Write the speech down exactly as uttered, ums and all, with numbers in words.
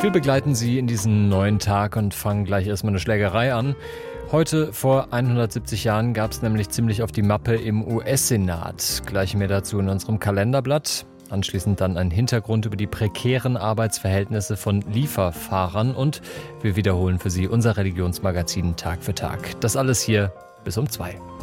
Wir begleiten Sie in diesen neuen Tag und fangen gleich erstmal eine Schlägerei an. Heute vor hundertsiebzig Jahren gab es nämlich ziemlich auf die Mappe im U S-Senat. Gleich mehr dazu in unserem Kalenderblatt. Anschließend dann ein Hintergrund über die prekären Arbeitsverhältnisse von Lieferfahrern und wir wiederholen für Sie unser Religionsmagazin Tag für Tag. Das alles hier bis um zwei.